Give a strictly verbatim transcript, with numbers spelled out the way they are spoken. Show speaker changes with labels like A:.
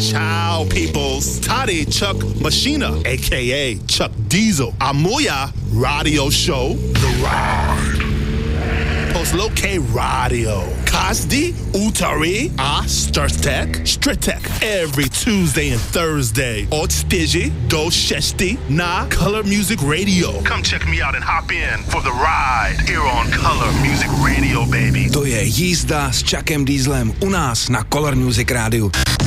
A: Ciao, peoples. Tady Chuck Machina, a k a. Chuck Diesel. A moja radio show, The Ride. Poslouchej radio. Každý úterý a čtvrtek, čtvrtek. Every Tuesday and Thursday. Od čtyři do šesti na Color Music Radio. Come check me out and hop in for The Ride here on Color Music Radio, baby.
B: To je jízda s Chuckem Dieselem u nás na Color Music Radio.